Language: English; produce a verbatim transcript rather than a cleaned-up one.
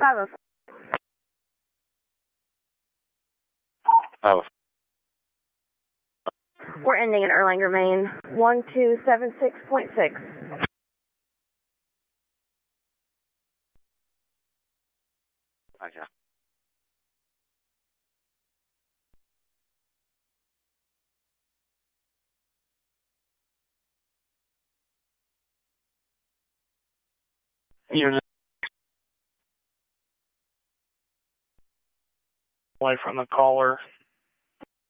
five oh. Oh. We're ending in Erlanger, Maine. one two seven six point six. Okay. Unit away from the caller.